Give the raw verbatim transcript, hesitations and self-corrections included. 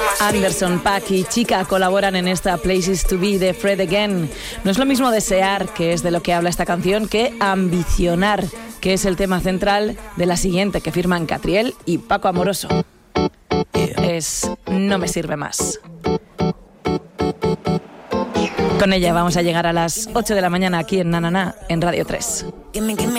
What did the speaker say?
Anderson, Paak y Chica colaboran en esta Places to Be de Fred Again. No es lo mismo desear, que es de lo que habla esta canción, que ambicionar, que es el tema central de la siguiente que firman Catriel y Paco Amoroso. Es No me sirve más. Con ella vamos a llegar a las ocho de la mañana aquí en Na Na Na, en Radio tres.